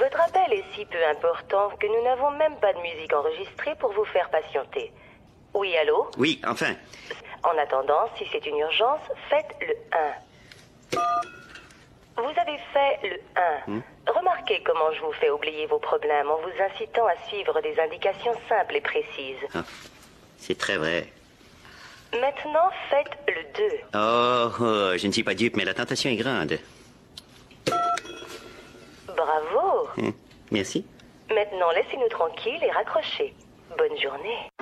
Votre appel est si peu important que nous n'avons même pas de musique enregistrée pour vous faire patienter. Oui, allô? Oui, enfin. En attendant, si c'est une urgence, faites le 1. Vous avez fait le 1. Remarquez comment je vous fais oublier vos problèmes en vous incitant à suivre des indications simples et précises. Ah, c'est très vrai. Maintenant, faites le 2. Oh, je ne suis pas dupe, mais la tentation est grande. Bravo. Merci. Maintenant, laissez-nous tranquilles et raccrochez. Bonne journée.